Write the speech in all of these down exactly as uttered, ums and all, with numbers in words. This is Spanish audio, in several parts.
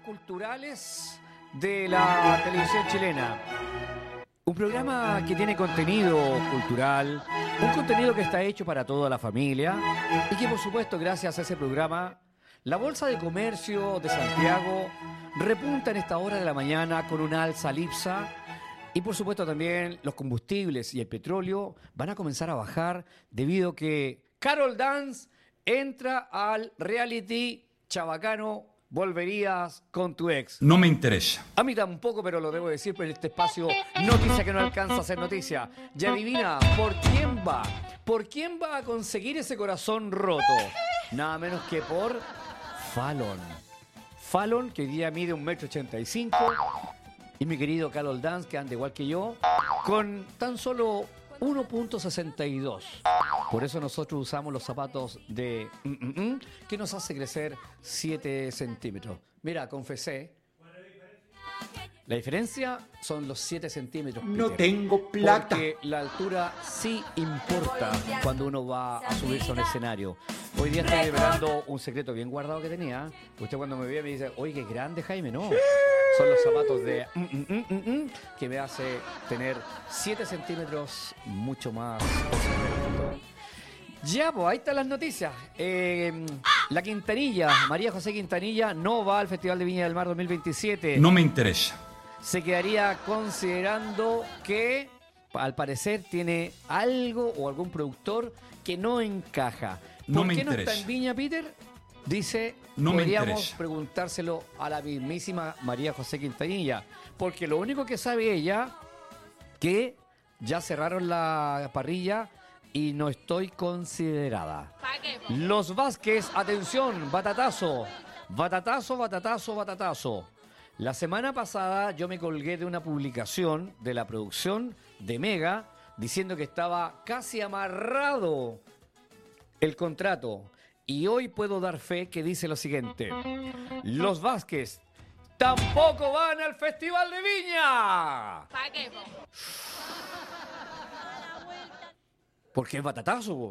culturales de la televisión chilena. Un programa que tiene contenido cultural, un contenido que está hecho para toda la familia y que por supuesto gracias a ese programa la Bolsa de Comercio de Santiago repunta en esta hora de la mañana con un alza al IPSA y por supuesto también los combustibles y el petróleo van a comenzar a bajar debido a que Carol Dance entra al reality chabacano Volverías con tu ex. No me interesa. A mí tampoco, pero lo debo decir, pero en este espacio, noticia que no alcanza a ser noticia. Y adivina, ¿por quién va? ¿Por quién va a conseguir ese corazón roto? Nada menos que por Fallon. Fallon, que hoy día mide un metro ochenta y cinco, y mi querido Carol Dance, que anda igual que yo, con tan solo uno punto sesenta y dos. Por eso nosotros usamos los zapatos de mm, mm, mm, que nos hace crecer siete centímetros. Mira, confesé. La diferencia son los siete centímetros. Peter, No tengo plata. Porque la altura sí importa cuando uno va a subirse a un escenario. Hoy día estoy revelando un secreto bien guardado que tenía. Usted cuando me ve me dice, oye, qué grande, Jaime. No, son los zapatos de mm, mm, mm, mm, mm, que me hace tener siete centímetros mucho más. Ya, pues ahí están las noticias. Eh, la Quintanilla, María José Quintanilla, no va al Festival de Viña del Mar dos mil veintisiete. No me interesa. Se quedaría considerando que, al parecer, tiene algo o algún productor que no encaja. ¿Por No me qué no interesa. está en Viña, Peter? Dice, No me podríamos interesa. preguntárselo a la mismísima María José Quintanilla. Porque lo único que sabe ella, que ya cerraron la parrilla y no estoy considerada. Los Vázquez, atención, batatazo, batatazo, batatazo, batatazo. La semana pasada yo me colgué de una publicación de la producción de Mega diciendo que estaba casi amarrado el contrato. Y hoy puedo dar fe que dice lo siguiente. Los Vázquez tampoco van al Festival de Viña. ¿Para qué? Porque es batatazo, po.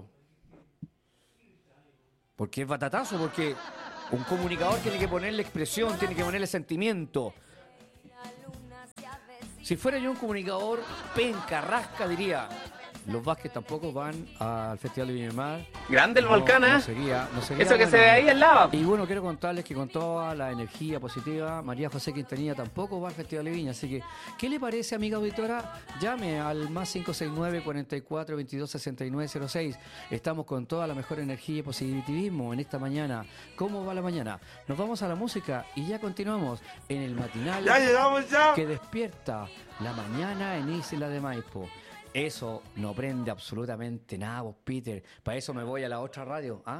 Porque es batatazo, porque un comunicador tiene que ponerle expresión, tiene que ponerle sentimiento. Si fuera yo un comunicador penca, rasca, diría, los Vázquez tampoco van al Festival de Viña del Mar. Grande el No, volcán, ¿eh? no sería, no sería Eso que bueno. se ve ahí al lado. Y bueno, quiero contarles que con toda la energía positiva, María José Quintanilla tampoco va al Festival de Viña. Así que, ¿qué le parece, amiga auditora? Llame al más cinco seis nueve, cuarenta y cuatro, veintidós, sesenta y nueve cero seis. Estamos con toda la mejor energía y positivismo en esta mañana. ¿Cómo va la mañana? Nos vamos a la música y ya continuamos en el matinal ¡Ya llegamos ya! que despierta la mañana en Isla de Maipo. Eso no prende absolutamente nada, vos, Peter. Para eso me voy a la otra radio, ¿ah?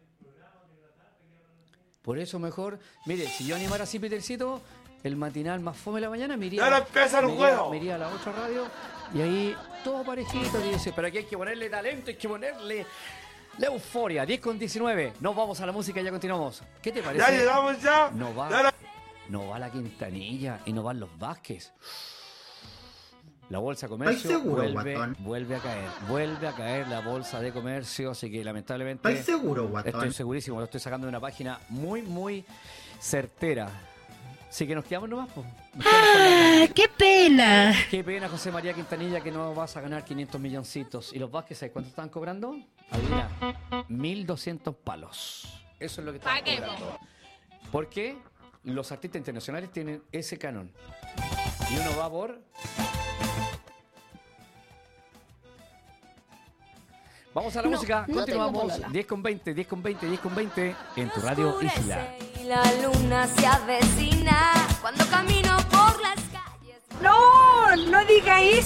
Por eso mejor, mire, si yo animara así, Petercito, el matinal más fome de la mañana, me iría, ¡Ya no empieza el me iría- juego! me iría a la otra radio y ahí todo parejito. Y dice, pero aquí hay que ponerle talento, hay que ponerle la euforia. diez con diecinueve, nos vamos a la música y ya continuamos. ¿Qué te parece? ¡Ya llegamos ya! No va, ¡Ya la- no va la Quintanilla y no van los Vázquez. La bolsa de comercio ¿Estáis seguro, vuelve, guatón? vuelve a caer. Vuelve a caer la bolsa de comercio, así que lamentablemente... ¿Estáis seguro, guatón? Estoy segurísimo, lo estoy sacando de una página muy, muy certera. Así que nos quedamos nomás, pues. ¡Ah, qué pena! Qué pena, José María Quintanilla, que no vas a ganar quinientos milloncitos. ¿Y los Vázquez, ¿sabes cuánto están cobrando? Adivina, mil doscientos palos. Eso es lo que están ¿Pa' qué, cobrando. Porque los artistas internacionales tienen ese canon. Y uno va por... Vamos a la No, música, no tengo continuamos. polola. diez con veinte, diez con veinte, diez con veinte en tu radio Isla. Y la luna se avecina cuando camino por las calles. No, no diga eso.